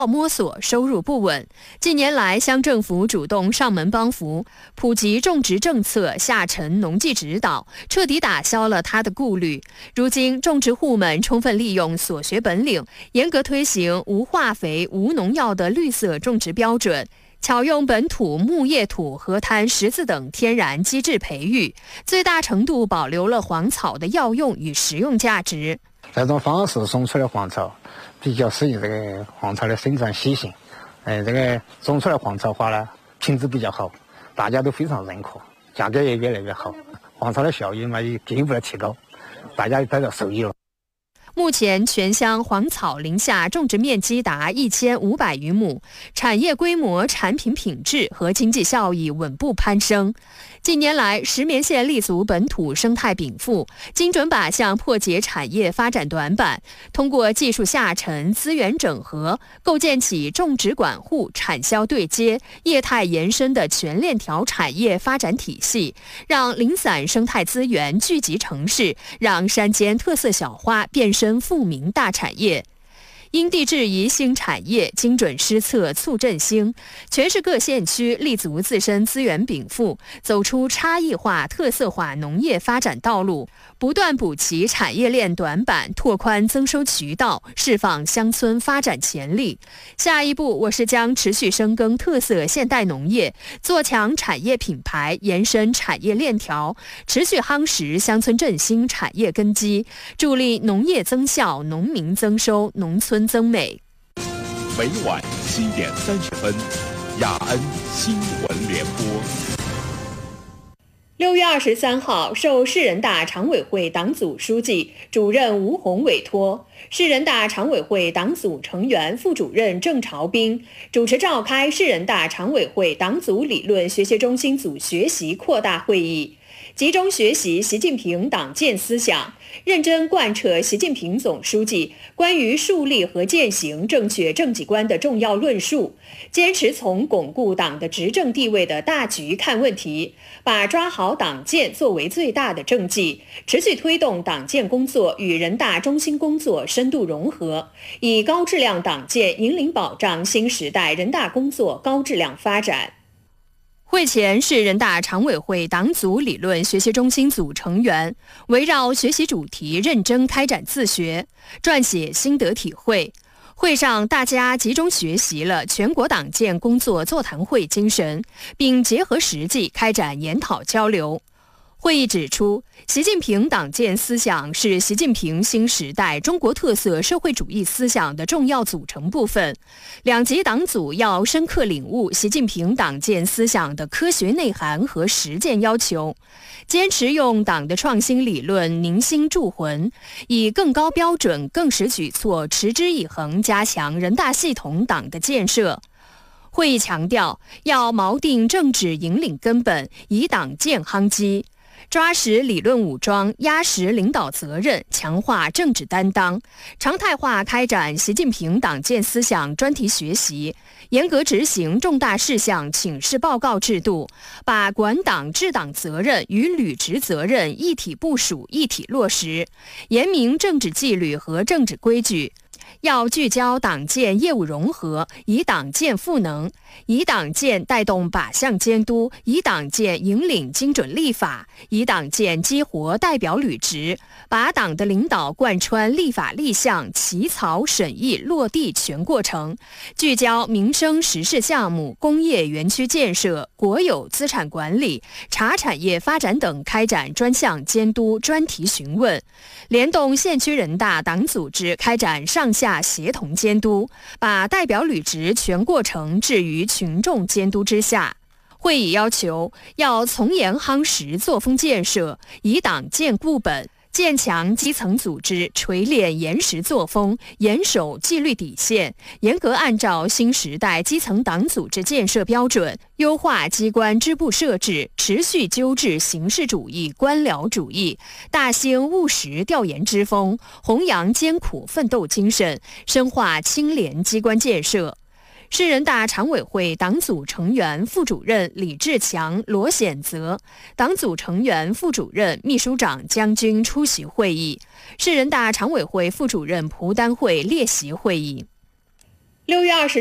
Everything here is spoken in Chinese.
摸索，收入不稳。近年来，乡政府主动上门帮扶，普及种植政策，下沉农技指导，彻底打消了他的顾虑。如今，种植户们充分利用所学本领，严格推行无化肥、无农药的绿色种植标准，巧用本土木叶土、河滩、石子等天然机制培育，最大程度保留了黄草的药用与食用价值。 这种方式种出来黄草比较适应这个黄草的生长习性，这个种出来黄草花呢品质比较好，大家都非常认可，价格也越来越好，黄草的效益嘛也进一步的提高，大家也得到受益了。 目前全乡黄草林下种植面积达1500余亩，产业规模、产品品质和经济效益稳步攀升。近年来，石棉县立足本土生态禀赋，精准靶向破解产业发展短板，通过技术下沉、资源整合，构建起种植管护、产销对接、业态延伸的全链条产业发展体系，让零散生态资源聚集城市，让山间特色小花变身富民大产业。因地制宜兴产业，精准施策促振兴，全市各县区立足自身资源禀赋，走出差异化、特色化农业发展道路，不断补齐产业链短板，拓宽增收渠道，释放乡村发展潜力。下一步，我市将持续深耕特色现代农业，做强产业品牌，延伸产业链条，持续夯实乡村振兴产业根基，助力农业增效、农民增收、农村增美。 每晚7点30分，雅安新闻联播。 6月23号，受市人大常委会党组书记、主任吴宏委托，市人大常委会党组成员、副主任郑朝斌主持召开市人大常委会党组理论学习中心组学习扩大会议，集中学习习近平党建思想，认真贯彻习近平总书记关于树立和践行正确政绩观的重要论述，坚持从巩固党的执政地位的大局看问题，把抓好党建作为最大的政绩，持续推动党建工作与人大中心工作深度融合，以高质量党建引领保障新时代人大工作高质量发展。会前，市人大常委会党组理论学习中心组成员围绕学习主题认真开展自学，撰写心得体会。会上，大家集中学习了全国党建工作座谈会精神，并结合实际开展研讨交流。会议指出，习近平党建思想是习近平新时代中国特色社会主义思想的重要组成部分。两级党组要深刻领悟习近平党建思想的科学内涵和实践要求，坚持用党的创新理论凝心铸魂，以更高标准、更实举措持之以恒，加强人大系统党的建设。会议强调，要锚定政治引领根本，以党建夯基，抓实理论武装，压实领导责任，强化政治担当，常态化开展习近平党建思想专题学习，严格执行重大事项请示报告制度，把管党治党责任与履职责任一体部署、一体落实，严明政治纪律和政治规矩。要聚焦党建业务融合，以党建赋能，以党建带动靶向监督，以党建引领精准立法，以党建激活代表履职，把党的领导贯穿立法立项起草审议落地全过程，聚焦民生实事项目、工业园区建设、国有资产管理、茶产业发展等开展专项监督、专题询问，联动县区人大党组织开展上下协同监督，把代表履职全过程置于群众监督之下。会议要求要从严夯实作风建设，以党建固本，建强基层组织，锤炼严实作风，严守纪律底线，严格按照新时代基层党组织建设标准，优化机关支部设置，持续纠治形式主义、官僚主义，大兴务实调研之风，弘扬艰苦奋斗精神，深化清廉机关建设。市人大常委会党组成员、副主任李志强、罗显泽，党组成员、副主任、秘书长江军出席会议。市人大常委会副主任蒲丹慧列席会议。 6月20